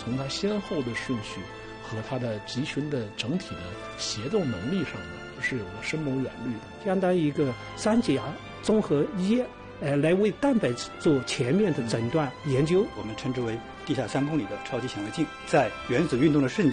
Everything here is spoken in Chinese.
从它先后的顺序和它的集群的整体的协奏能力上呢，是有了深谋远虑的， 相当于一个3甲综合医，来为蛋白质做全面的诊断研究。 我们称之为地下3公里的超级显微镜，在原子运动的瞬间